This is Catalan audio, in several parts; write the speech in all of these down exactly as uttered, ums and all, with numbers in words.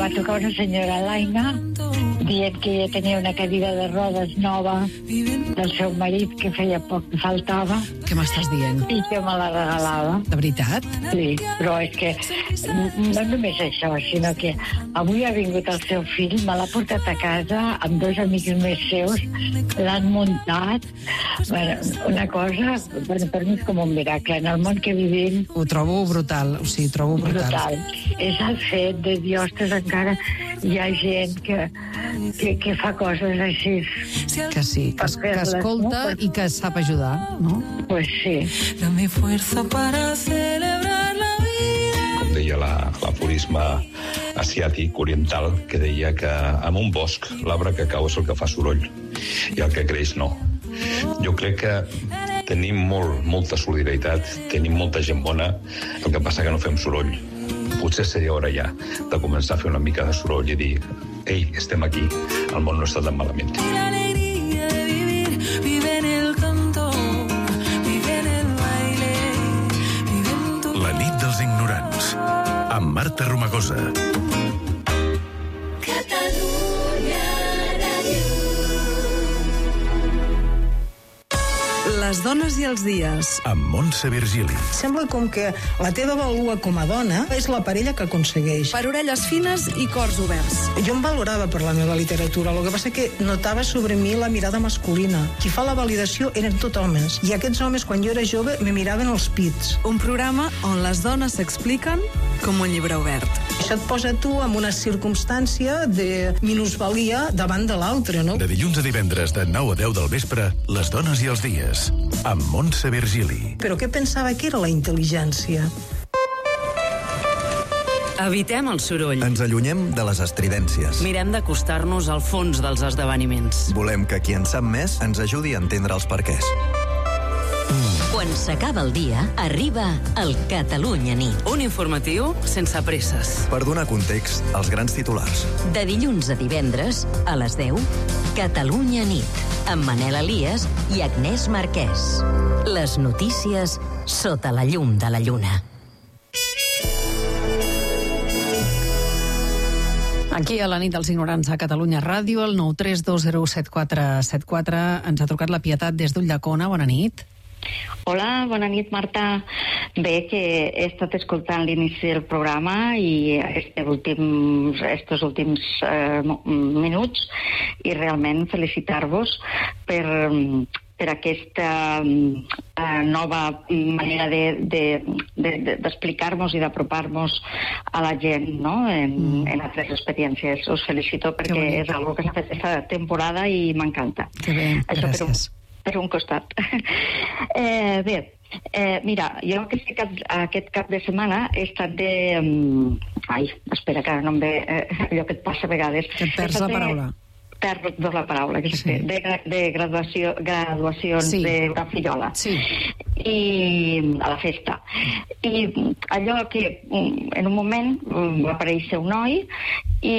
va trucar una senyora Laina dient que ella tenia una cadira de rodes nova del seu marit que feia poc que faltava. Què m'estàs dient? I que me la regalava. De veritat? Sí, però és que no només això, sinó que avui ha vingut el seu fill, me l'ha portat a casa amb dos amics més seus, l'han muntat. Bueno, una cosa, bueno, per mi és com un miracle. En el món que vivim... Ho trobo brutal, o sigui, trobo brutal. brutal. És el fet de dir, ostres, encara hi ha gent que, que, que fa coses així. Que sí, que, es, que escolta i que sap ajudar, no? Pues sí. Dame fuerza para celebrar la vida. Com deia la, l'aforisme asiàtic oriental, que deia que en un bosc l'arbre que cau és el que fa soroll i el que creix no. Jo crec que tenim molt, molta solidaritat, tenim molta gent bona, el que passa que no fem soroll. Potser seria hora ja de començar a fer una mica de soroll i dir, ei, estem aquí, el món no està tan malament. La alegría de vivir, vive en el canto, vive en el baile, vive en tu... La nit dels ignorants, amb Marta Romagosa. Les dones i els dies. Amb Montse Virgili. Sembla com que la teva vàlua com a dona és la parella que aconsegueix. Per orelles fines i cors oberts. Jo em valorava per la meva literatura, el que passa que notava sobre mi la mirada masculina. Qui fa la validació eren tot homes. I aquests homes, quan jo era jove, me miraven els pits. Un programa on les dones s'expliquen com un llibre obert. Això et posa tu en una circumstància de minusvalia davant de l'altre, no? De dilluns a divendres, de nou a deu del vespre, Les dones i els dies, amb Montse Virgili. Però què pensava que era la intel·ligència? Evitem el soroll. Ens allunyem de les estridències. Mirem d'acostar-nos al fons dels esdeveniments. Volem que qui en sap més ens ajudi a entendre els perquès. Quan s'acaba el dia, arriba el Catalunya Nit. Un informatiu sense presses. Per donar context als grans titulars. De dilluns a divendres, a les deu, Catalunya Nit, amb Manel Elias i Agnès Marquès. Les notícies sota la llum de la lluna. Aquí a la nit dels ignorants a Catalunya Ràdio, el nou tres dos zero set quatre set quatre. Ens ha trucat la Pietat des d'Ulldecona. Bona nit. Hola, bona nit, Marta. Bé, que he estat escoltant l'inici del programa i estos últims, estos últims eh, minuts i realment felicitar-vos per, per aquesta eh, nova manera de, de, de, de, d'explicar-nos i d'apropar-nos a la gent, no? en, mm. en altres experiències. Us felicito perquè és una cosa que s'ha fet aquesta temporada i m'encanta. Que bé, Això gràcies. Per un costat. eh, bé, eh, mira, jo aquest cap, aquest cap de setmana he estat de... Um, ai, espera, que ara no em ve eh, allò que et passa a vegades. Que et perds la paraula. Perds la paraula, que sí. de, de graduació, graduacions sí. d'una fillola. Sí. I a la festa. I allò que en un moment va aparèixer un noi i,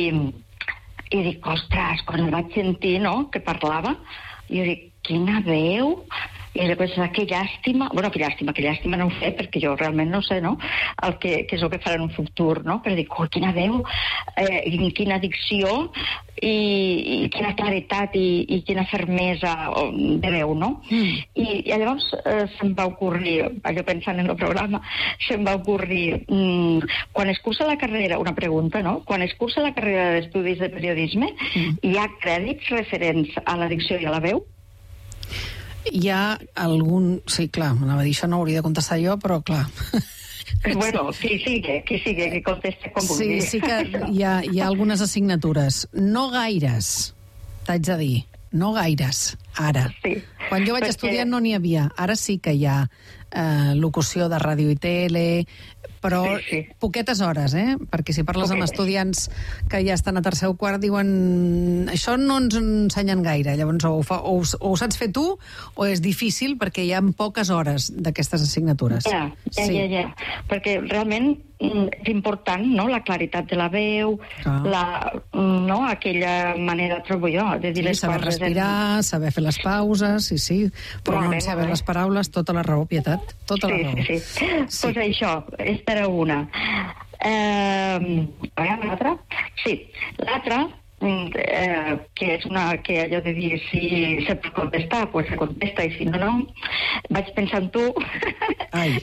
i dic, ostres, quan el vaig sentir, no?, que parlava, jo dic, quina veu, i després que llàstima, bueno, que llàstima, que llàstima no ho sé, perquè jo realment no sé, no?, el que, que és el que farà en un futur, no?, però dic, oh, quina veu, eh, quina dicció, i, i quina claretat, i, i quina fermesa de veu, no? Mm. I, i llavors eh, se'm va ocorrir, allò pensant en el programa, se'm va ocorrir, mm, quan es cursa la carrera, una pregunta, no?, quan es cursa la carrera d'estudis de periodisme, mm. hi ha crèdits referents a la dicció i a la veu? Hi ha algun... Sí, clar, m'anava a dir, això no hauria de contestar jo, però clar... Bueno, qui sigui, qui sigui, que contesti com vulgui. Sí, sí que hi ha, hi ha algunes assignatures. No gaires, t'haig de dir. No gaires, ara. Sí, quan jo vaig perquè... estudiar no n'hi havia. Ara sí que hi ha eh, locució de ràdio i tele, però sí, sí. poquetes hores, eh? Perquè si parles Poquetes. amb estudiants que ja estan a tercer o quart, diuen això no ens ensenyen gaire. Llavors o ho, fa, o, o ho saps fer tu o és difícil perquè hi ha poques hores d'aquestes assignatures. Ja, ja, sí. ja, ja. Perquè realment és important, no?, la claritat de la veu, ah. la, no?, aquella manera, trobo jo, de dir sí, les saber coses. Saber respirar, en... saber fer les pauses, sí, sí, pronunciar bé les paraules, tota la raó, Pietat, tota sí, la raó. Sí, sí. sí. Pues això, esta era una. Eh, a veure, l'altra. Sí, l'altra, eh, que és una que allò de dir si se pot contestar, pues se contesta, i si no, no. Vaig pensar en tu. Ai.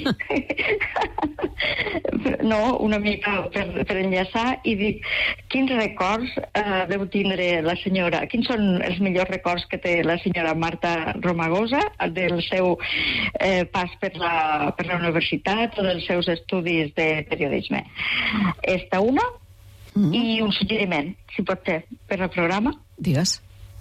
No, una mica per, per enllaçar, i dic, quins records eh, deu tindre la senyora, quins són els millors records que té la senyora Marta Romagosa del seu eh, pas per la, per la universitat o dels seus estudis de periodisme. Esta una, mm-hmm. i un suggeriment, si pot ser, per al programa. Digues.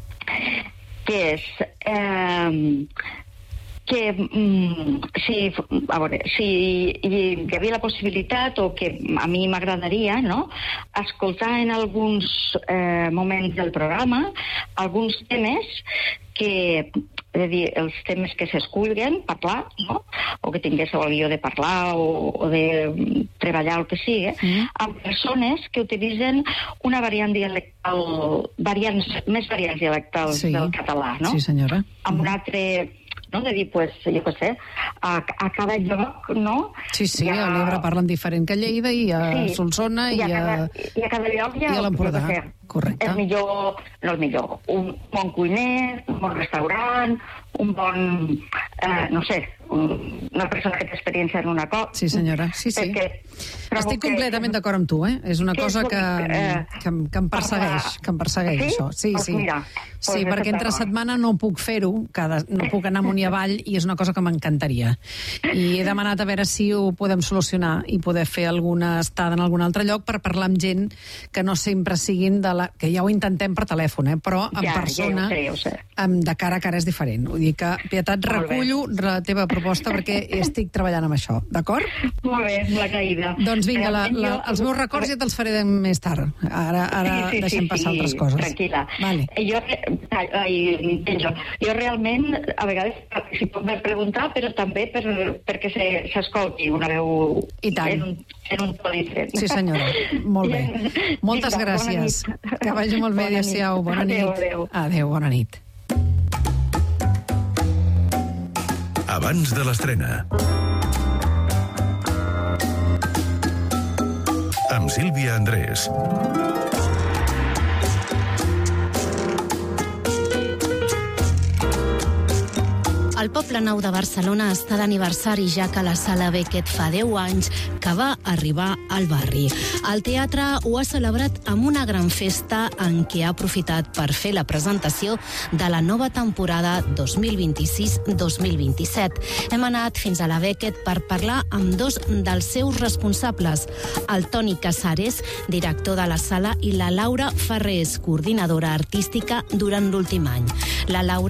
Que és... Eh, que mm, si, a veure, si hi havia la possibilitat, o que a mi m'agradaria, no?, escoltar en alguns eh, moments del programa alguns temes que, és a dir, els temes que s'esculguen parlar, no?, o que tinguéssiu el guió de parlar o, o de treballar, el que sigui, mm. amb persones que utilitzen una variant dialectal, variants, més variants dialectals sí. del català, no? Sí, senyora. Amb mm. un altre... no? De dir, pues, jo què sé, a, a cada lloc, no? Sí, sí, ha... a l'Ebre parlen diferent que a Lleida, i a sí. Solsona, i, I, a cada, a... i a cada lloc hi ha... I a l'Empordà, correcte. El millor, no el millor, un bon cuiner, un bon restaurant, un bon, eh, no sé, un, una persona que té experiència en una cosa. Sí, senyora, sí, sí. Perquè estic que... completament d'acord amb tu, eh? És una que cosa és que, que, que, em, que em persegueix, que em persegueix, sí? Això. Sí, pues sí. Mira, sí, pues perquè entre setmana no puc fer-ho, cada... no puc anar amunt i avall, i és una cosa que m'encantaria. I he demanat a veure si ho podem solucionar i poder fer alguna estada en algun altre lloc per parlar amb gent que no sempre siguin de la... que ja ho intentem per telèfon, eh? Però en ja, persona, ja ho sé, ho sé. Amb, de cara a cara és diferent. Vull dir que, Pietat, recullo la teva proposta perquè estic treballant amb això, d'acord? Molt bé, la caïda. Doncs vinga, la, la, els meus records ja te'ls faré més tard. Ara, ara sí, sí, deixem sí, passar sí, altres coses. Tranquil·la. Vale. Jo, ai, jo, jo realment, a vegades, si puc me preguntar, però també per, perquè s'escolti una veu I tant. En, un, en un to diferent. Sí, senyora. Molt bé. Moltes Vinga, gràcies. Que vagi molt bé. Adéu-siau. Bona nit. Adéu, adéu. Adéu, bona nit. Abans de l'estrena. Amb Sílvia Andrés. El Poble Nou de Barcelona està d'aniversari, ja que la Sala Beckett fa deu anys que va arribar al barri. El teatre ho ha celebrat amb una gran festa en què ha aprofitat per fer la presentació de la nova temporada dos mil vint-i-sis dos mil vint-i-set. Hem anat fins a la Beckett per parlar amb dos dels seus responsables, el Toni Casares, director de la sala, i la Laura Ferrés, coordinadora artística durant l'últim any. La Laura